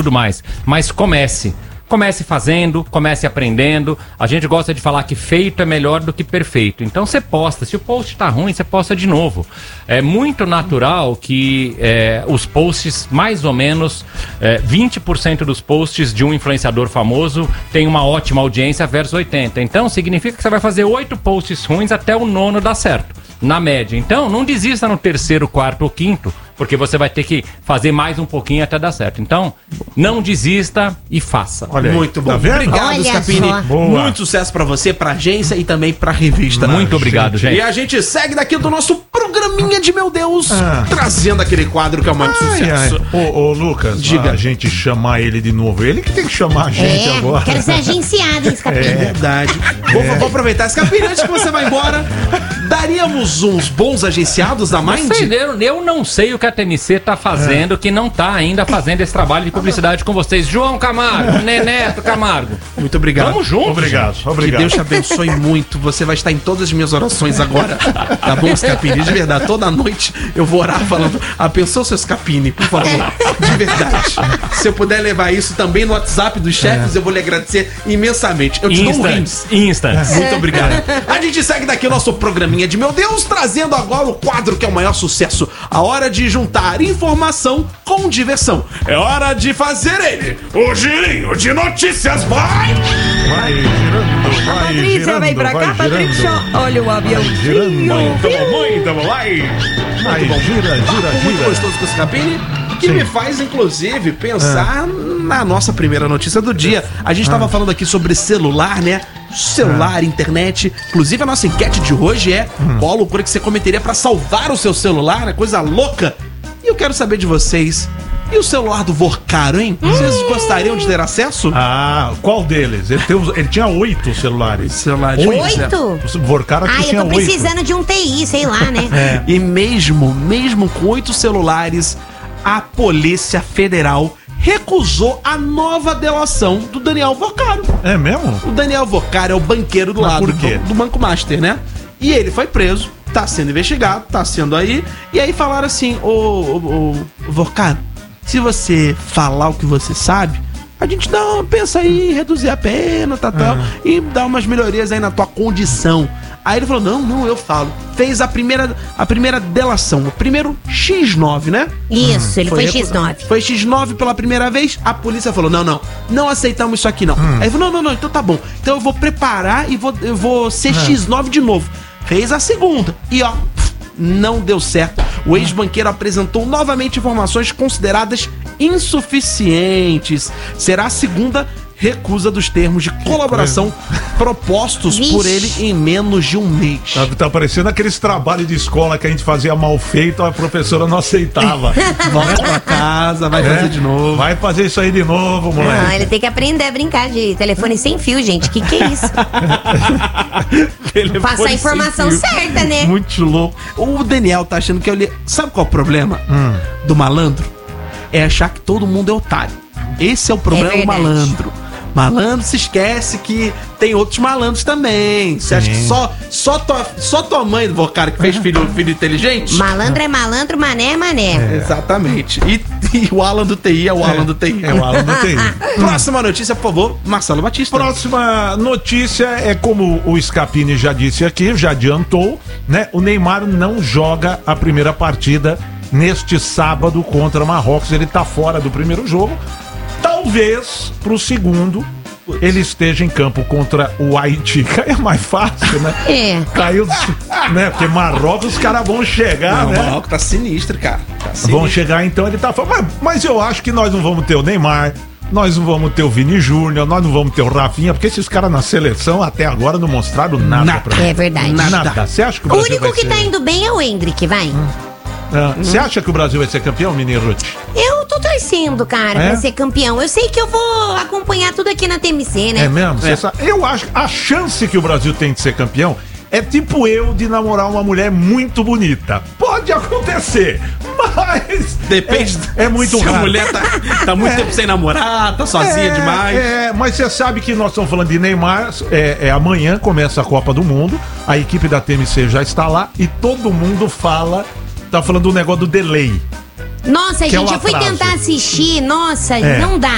tudo mais. Mas comece fazendo, comece aprendendo. A gente gosta de falar que feito é melhor do que perfeito. Então você posta. Se o post tá ruim, você posta de novo. É muito natural que os posts, mais ou menos 20% dos posts de um influenciador famoso tem uma ótima audiência versus 80%. Então significa que você vai fazer 8 posts ruins até o 9º dar certo, na média. Então não desista no 3º, 4º ou 5º, porque você vai ter que fazer mais um pouquinho até dar certo. Então, não desista e faça. Olha aí. Muito bom. Tá vendo? Obrigado, Scapini. Muito sucesso pra você, pra agência e também pra revista. Muito obrigado, gente. E a gente segue daqui do nosso programinha de Meu Deus, trazendo aquele quadro que é o maior sucesso. Ô, Lucas, diga. A gente chamar ele de novo. Ele que tem que chamar a gente agora. Quero ser agenciado, hein, Scapini? É verdade. Vou aproveitar, Scapini, antes que você vá embora, daríamos uns bons agenciados da Mind? Eu não sei o que a TMC tá fazendo, que não tá ainda fazendo esse trabalho de publicidade com vocês. João Camargo, Neneto Camargo. Muito obrigado. Vamos juntos. Obrigado. Que Deus te abençoe muito. Você vai estar em todas as minhas orações agora. Tá bom, Scapini? De verdade. Toda noite eu vou orar falando, abençoa o seu Scapini, por favor. De verdade. Se eu puder levar isso também no WhatsApp dos chefes, eu vou lhe agradecer imensamente. Eu te dou um rim. Instants. Muito obrigado. A gente segue daqui o nosso programinha de Meu Deus, trazendo agora o quadro que é o maior sucesso. A hora de juntar informação com diversão. É hora de fazer ele. O girinho de notícias vai Vai Patrícia, vem pra cá, Patrícia. Olha o aviãozinho. Muito bom, vai. Vai, gira. muito gostoso com esse Scapini, que me faz, inclusive, pensar na nossa primeira notícia do dia. A gente estava falando aqui sobre celular, né? Celular, internet. Inclusive, a nossa enquete de hoje é qual a loucura que você cometeria pra salvar o seu celular, né? Coisa louca. E eu quero saber de vocês. E o celular do Vorcaro, hein? Vocês gostariam de ter acesso? Qual deles? Ele tinha 8 celulares. Celulares. 8? O Vorcaro aqui Eu tinha tô 8. precisando de um TI, sei lá, né? E mesmo com 8 celulares, a Polícia Federal recusou a nova delação do Daniel Vorcaro. É mesmo? O Daniel Vorcaro é o banqueiro do Mas lado por quê? do Banco Master, né? E ele foi preso, tá sendo investigado, tá sendo aí. E aí falaram assim, ô Vorcaro, se você falar o que você sabe, a gente pensa aí em reduzir a pena, tal, e dar umas melhorias aí na tua condição. Aí ele falou, não, eu falo. Fez a primeira delação, o primeiro X9, né? Isso, ele foi X9. Foi X9 pela primeira vez, a polícia falou, não aceitamos isso aqui não. Aí ele falou, não, então tá bom. Então eu vou preparar e eu vou ser X9 de novo. Fez a segunda e não deu certo. O ex-banqueiro apresentou novamente informações consideradas insuficientes. Será a segunda recusa dos termos de colaboração propostos por ele em menos de um mês. Tá parecendo aqueles trabalhos de escola que a gente fazia mal feito, a professora não aceitava. Volta pra casa, vai fazer de novo. Vai fazer isso aí de novo, moleque. Não, ele tem que aprender a brincar de telefone sem fio, gente. Que é isso? Passar a informação certa, né? Muito louco. O Daniel tá achando que eu li... Sabe qual é o problema do malandro? É achar que todo mundo é otário. Esse é o problema do malandro. Malandro se esquece que tem outros malandros também. Você acha que só tua mãe do Vorcaro que fez filho inteligente? Malandro é malandro, mané é mané. Exatamente. E o Alan do TI é o Alan do TI. É o Alan do TI. Próxima notícia, por favor, Marcelo Batista. Próxima notícia é como o Scapini já disse aqui, já adiantou, né? O Neymar não joga a primeira partida neste sábado contra Marrocos. Ele tá fora do primeiro jogo. Talvez pro segundo ele esteja em campo contra o Haiti. É mais fácil, né? Caiu, né? Porque Marrocos, os caras vão chegar, né? O Marrocos tá sinistro, cara. Vão chegar, então ele tá fora. Mas eu acho que nós não vamos ter o Neymar, nós não vamos ter o Vini Júnior, nós não vamos ter o Rafinha, porque esses caras na seleção até agora não mostraram nada pra mim. É verdade. Nada. Você acha que o O Brasil único vai que tá indo bem é o Hendrick, vai. Você acha que o Brasil vai ser campeão, Mini Ruth? Eu tô torcendo, cara, pra ser campeão. Eu sei que eu vou acompanhar tudo aqui na TMC, né? É mesmo? Eu acho a chance que o Brasil tem de ser campeão é tipo eu de namorar uma mulher muito bonita. Pode acontecer, mas depende. É muito se raro. A mulher tá muito tempo sem namorar, tá sozinha demais. Mas você sabe que nós estamos falando de Neymar. Amanhã começa a Copa do Mundo. A equipe da TMC já está lá e todo mundo tá falando do negócio do delay. Nossa, gente, eu fui tentar assistir. Nossa, não dá.